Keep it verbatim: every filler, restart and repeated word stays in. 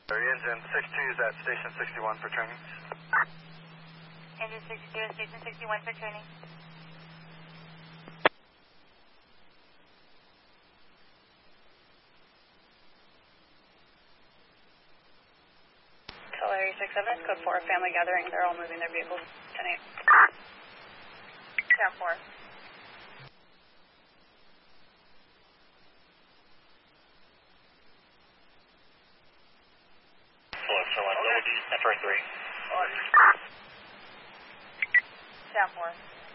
Engine sixty-two is at station sixty-one for training. Engine sixty-two is station sixty-one for training. Larry six seven, code four, family gathering. They're all moving their vehicles. ten eight. ten four. Hello, so one, double D, Metro three. ten four.